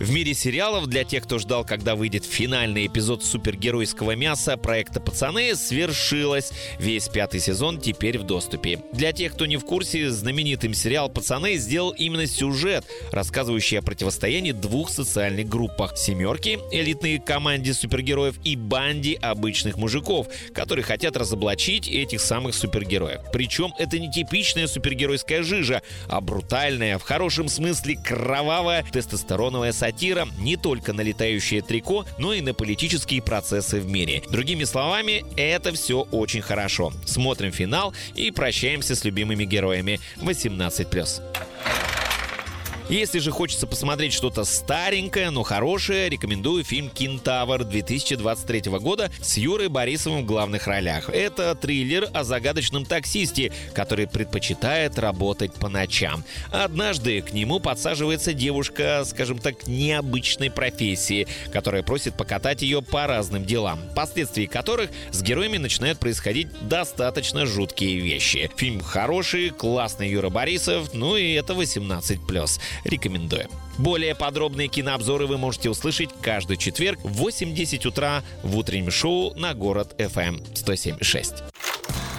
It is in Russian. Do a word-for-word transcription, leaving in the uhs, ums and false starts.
В мире сериалов для тех, кто ждал, когда выйдет финальный эпизод супергеройского мяса проекта «Пацаны», свершилось. Весь пятый сезон теперь в доступе. Для тех, кто не в курсе, знаменитым сериал «Пацаны» сделал именно сюжет, рассказывающий о противостоянии двух социальных группах: семерки, элитной команде супергероев, и банде обычных мужиков, которые хотят разоблачить этих самых супергероев. Причем это не типичная супергеройская жижа, а брутальная, в хорошем смысле кровавая тестостероновая сатира не только на летающее трико, но и на политические процессы в мире. Другими словами, это все очень хорошо. Смотрим финал и прощаемся с любимыми героями. восемнадцать плюс. Если же хочется посмотреть что-то старенькое, но хорошее, рекомендую фильм «Кентавр» две тысячи двадцать третьего года с Юрой Борисовым в главных ролях. Это триллер о загадочном таксисте, который предпочитает работать по ночам. Однажды к нему подсаживается девушка, скажем так, необычной профессии, которая просит покатать ее по разным делам, впоследствии которых с героями начинают происходить достаточно жуткие вещи. Фильм хороший, классный Юра Борисов, ну и это восемнадцать плюс. Рекомендую. Более подробные кинообзоры вы можете услышать каждый четверг в восемь десять утра в утреннем шоу на Город эф эм сто семь и шесть.